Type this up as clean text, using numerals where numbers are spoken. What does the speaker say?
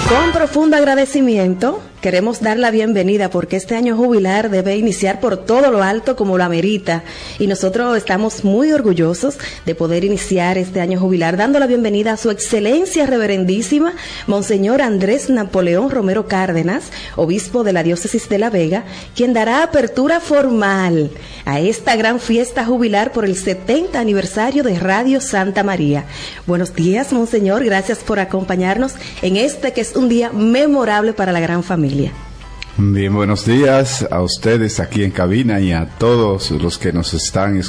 Con profundo agradecimiento, queremos dar la bienvenida porque este año jubilar debe iniciar por todo lo alto como lo amerita y nosotros estamos muy orgullosos de poder iniciar este año jubilar dando la bienvenida a su excelencia reverendísima Monseñor Andrés Napoleón Romero Cárdenas, obispo de la diócesis de La Vega, quien dará apertura formal a esta gran fiesta jubilar por el 70 aniversario de Radio Santa María. Buenos días, Monseñor, gracias por acompañarnos en este que es un día memorable para la gran familia. Bien, buenos días a ustedes aquí en cabina y a todos los que nos están